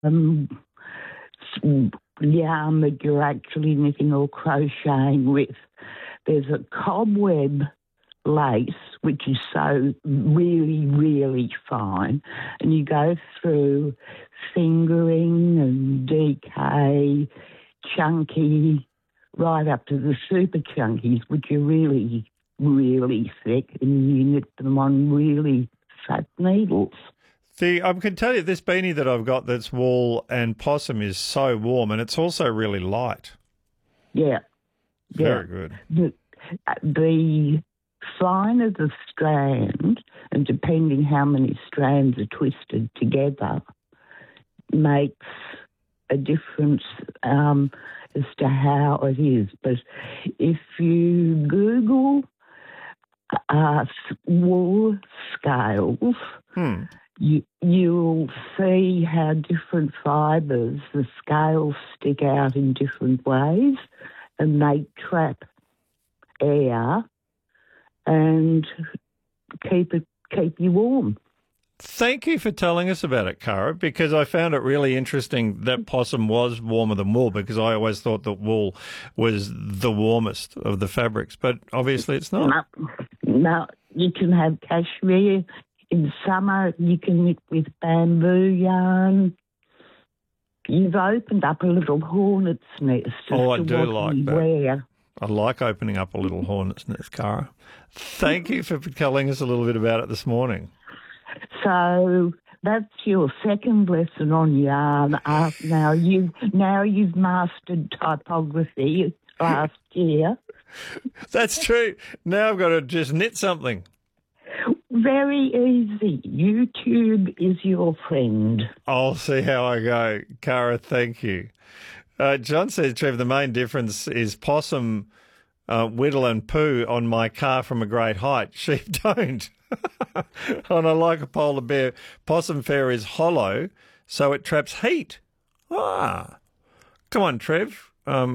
um, yarn that you're actually knitting or crocheting with. There's a cobweb lace, which is so really, really fine, and you go through fingering and DK, chunky, right up to the super chunkies, which are really, really thick, and you knit them on really fat needles. I can tell you this beanie that I've got that's wool and possum is so warm, and it's also really light. Yeah. Very good. The finer the strand, and depending how many strands are twisted together, makes a difference as to how it is. But if you Google wool scales, you'll see how different fibres, the scales stick out in different ways, and they trap air and keep you warm. Thank you for telling us about it, Cara, because I found it really interesting that possum was warmer than wool, because I always thought that wool was the warmest of the fabrics, but obviously it's not. No, you can have cashmere. In summer, you can knit with bamboo yarn. You've opened up a little hornet's nest. Oh, I do like that. I like opening up a little hornet's nest, Cara. Thank you for telling us a little bit about it this morning. So that's your second lesson on yarn. Now you've mastered typography last year. That's true. Now I've got to just knit something. Very easy. YouTube is your friend. I'll see how I go. Cara, thank you. John says, Trev, the main difference is possum whittle and poo on my car from a great height. Sheep don't. And I like a polar bear. Possum fur is hollow, so it traps heat. Come on, Trev.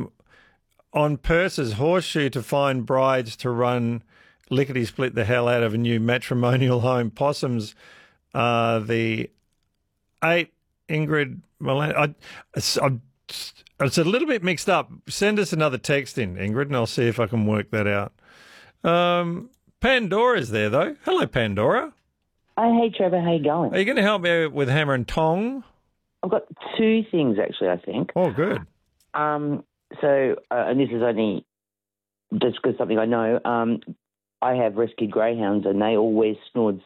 On purses, horseshoe to find brides to run lickety-split the hell out of a new matrimonial home. Possums are the 8, Ingrid. It's a little bit mixed up. Send us another text in, Ingrid, and I'll see if I can work that out. Pandora's there, though. Hello, Pandora. Oh, hey, Trevor. How you going? Are you going to help me with hammer and tong? I've got two things, actually, I think. Oh, good. And this is only just because something I know. I have rescued greyhounds, and they all wear snoods.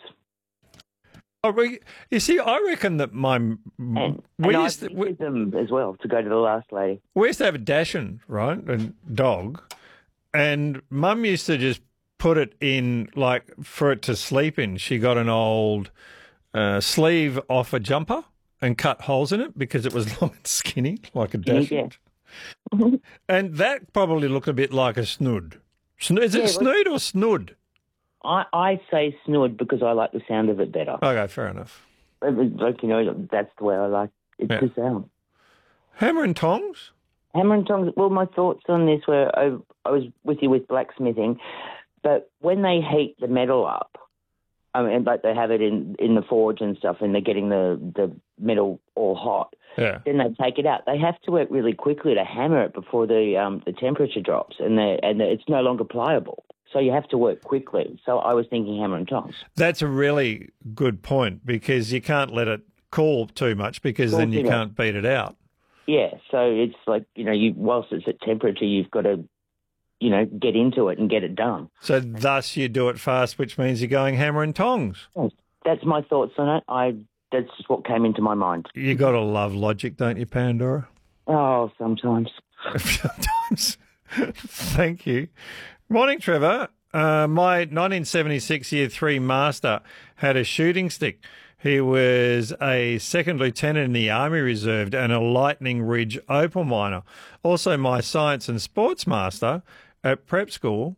Oh, you see, I reckon that we used to with them as well to go to the last lady. We used to have a Dachshund, right, a dog, and Mum used to just put it in, like, for it to sleep in. She got an old sleeve off a jumper and cut holes in it because it was long and skinny, like a Dachshund. Yeah. And that probably looked a bit like a snood. Is it snood or snood? I say snood because I like the sound of it better. Okay, fair enough. Like, that's the way I like it to sound. Hammer and tongs? Hammer and tongs. Well, my thoughts on this were I was with you with blacksmithing, but when they heat the metal up, and like they have it in the forge and stuff, and they're getting the metal all hot, then they take it out. They have to work really quickly to hammer it before the temperature drops, and it's no longer pliable. So you have to work quickly. So I was thinking hammer and tongs. That's a really good point, because you can't let it cool too much, because then you can't beat it out. Yeah, so it's like, whilst it's at temperature, you've got to, get into it and get it done. So thus you do it fast, which means you're going hammer and tongs. That's my thoughts on it. That's what came into my mind. You got to love logic, don't you, Pandora? Oh, sometimes. Sometimes. Thank you. Morning, Trevor. My 1976 Year 3 master had a shooting stick. He was a second lieutenant in the Army Reserve and a Lightning Ridge opal miner. Also my science and sports master at prep school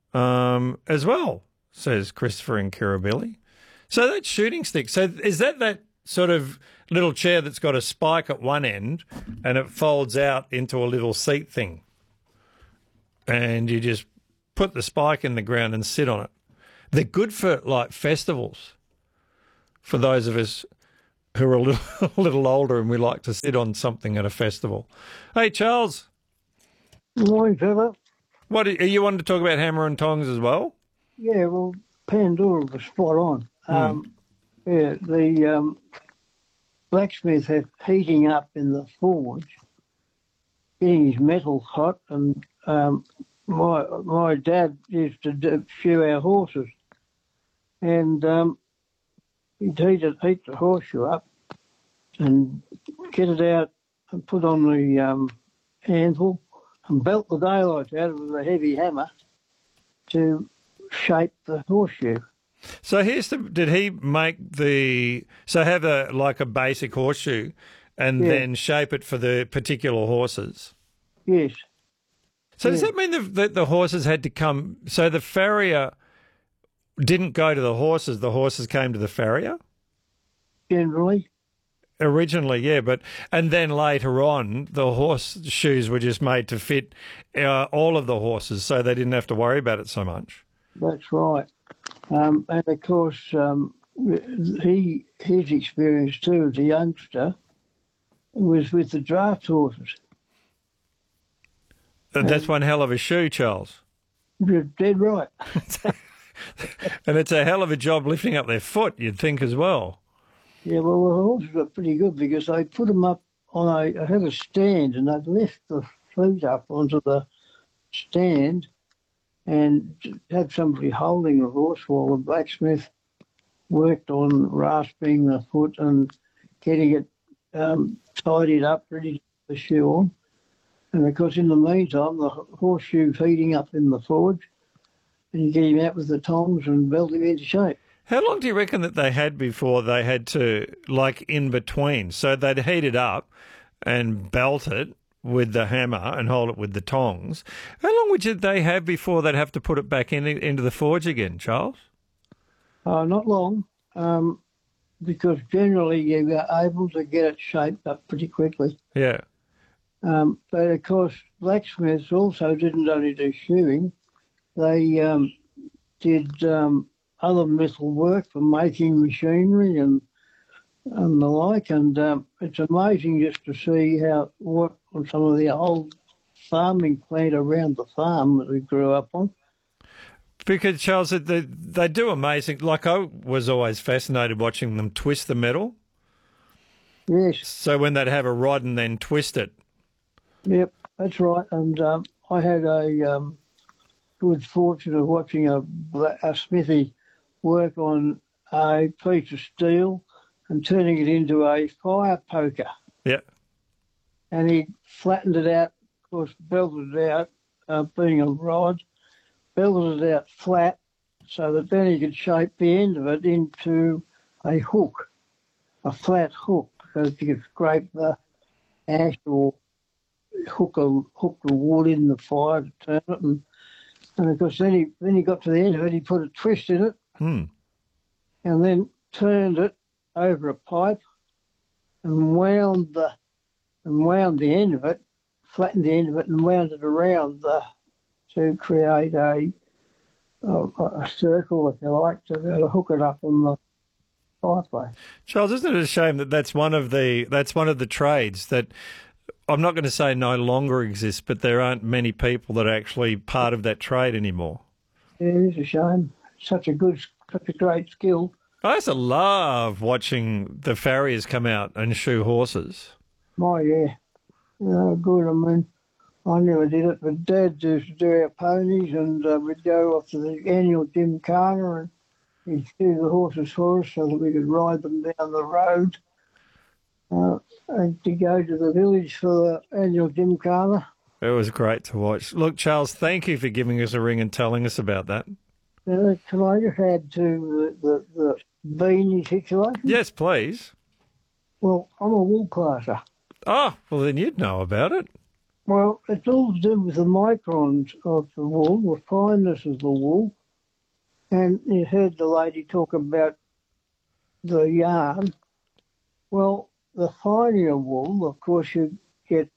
as well, says Christopher in Kirribilli. So that shooting stick, so is that sort of little chair that's got a spike at one end and it folds out into a little seat thing? And you just put the spike in the ground and sit on it. They're good for, like, festivals, for those of us who are a little, a little older and we like to sit on something at a festival. Hey, Charles. Morning, Trevor. What are you wanting to talk about hammer and tongs as well? Yeah, well, Pandora was spot on. Yeah, the blacksmith had heating up in the forge, getting his metal hot, and my dad used to shoe our horses, and he'd heat the horseshoe up and get it out and put on the anvil and belt the daylights out with a heavy hammer to shape the horseshoe. So did he make have a basic horseshoe and then shape it for the particular horses? Yes. So does that mean that the horses had to come, so the farrier didn't go to the horses came to the farrier? Generally. Originally, yeah, and then later on, the horseshoes were just made to fit all of the horses, so they didn't have to worry about it so much. That's right. And of course, his experience too as a youngster was with the draft horses. That's one hell of a shoe, Charles. You're dead right. And it's a hell of a job lifting up their foot, you'd think as well. Yeah, well, the horses were pretty good because they put them up on I had a stand and they'd lift the feet up onto the stand and had somebody holding the horse while the blacksmith worked on rasping the foot and getting it tidied up, ready to put the shoe on. And of course, in the meantime, the horseshoe's heating up in the forge, and you get him out with the tongs and belt him into shape. How long do you reckon that they had before they had to, in between? So they'd heat it up and belt it with the hammer and hold it with the tongs. How long would they have before they'd have to put it back into the forge again, Charles? Not long, because generally you are able to get it shaped up pretty quickly. Yeah. But of course, blacksmiths also didn't only do shoeing; they did other metal work for making machinery and the like. And it's amazing just to see how what on some of the old farming plant around the farm that we grew up on. Because, Charles, they do amazing. Like, I was always fascinated watching them twist the metal. Yes. So when they'd have a rod and then twist it. Yep, that's right. And I had a good fortune of watching a smithy work on a piece of steel and turning it into a fire poker. Yeah. And he flattened it out, of course, belted it out, being a rod, belted it out flat so that then he could shape the end of it into a hook, a flat hook, because you could scrape the ash or hook the wood in the fire to turn it. And of course, then he got to the end of it, he put a twist in it and then turned it over a pipe and wound the end of it, flattened the end of it and wound it around to create a circle, if you like, to hook it up on the fireplace. Charles, isn't it a shame that that's one of the trades that I'm not going to say no longer exists, but there aren't many people that are actually part of that trade anymore? Yeah, it is a shame. Such a great skill. I used to love watching the farriers come out and shoe horses. Oh, yeah. Good. I mean, I never did it, but Dad used to do our ponies, and we'd go off to the annual gymkhana and he'd shoe the horses for us so that we could ride them down the road and to go to the village for the annual gymkhana. It was great to watch. Look, Charles, thank you for giving us a ring and telling us about that. Can I just add to the beanie situation? Yes, please. Well, I'm a wool classer. Oh, well, then you'd know about it. Well, it's all to do with the microns of the wool, the fineness of the wool. And you heard the lady talk about the yarn. Well, the finer wool, of course, you get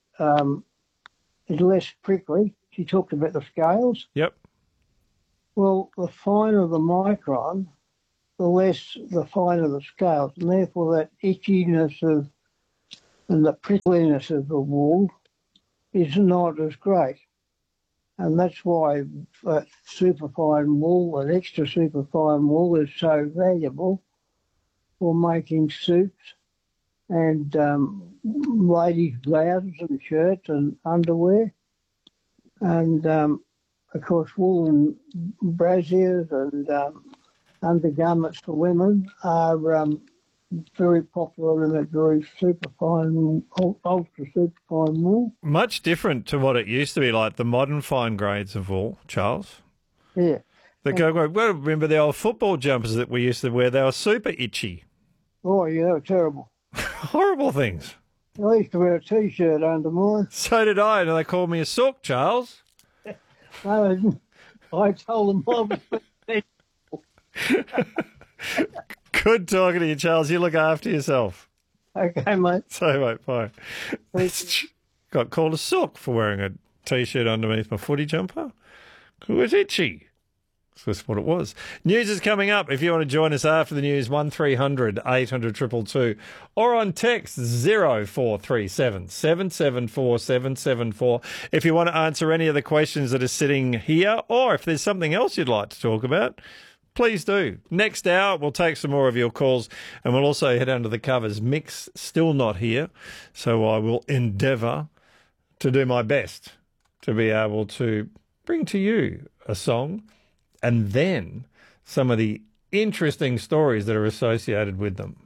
is less prickly. She talked about the scales. Yep. Well, the finer the micron, the finer the scales, and therefore that itchiness and the prickliness of the wool is not as great. And that's why superfine wool, an extra superfine wool, is so valuable for making suits and ladies' blouses and shirts and underwear. And, of course, woolen brassieres and undergarments for women are very popular in a very superfine, ultra superfine wool. Much different to what it used to be, like the modern fine grades of wool, Charles. Yeah. Well, remember the old football jumpers that we used to wear? They were super itchy. Oh, yeah, they were terrible. Horrible things. I used to wear a T-shirt under mine. So did I, and they called me a sook, Charles. No, I told them I was... Good talking to you, Charles. You look after yourself. Okay, mate. So, mate, bye. Got called a sook for wearing a T-shirt underneath my footy jumper. It was itchy. That's what it was. News is coming up. If you want to join us after the news, 1300 800 222, or on text 0437 774 774. If you want to answer any of the questions that are sitting here, or if there's something else you'd like to talk about, please do. Next hour, we'll take some more of your calls, and we'll also head under the covers. Mick's still not here, so I will endeavour to do my best to be able to bring to you a song and then some of the interesting stories that are associated with them.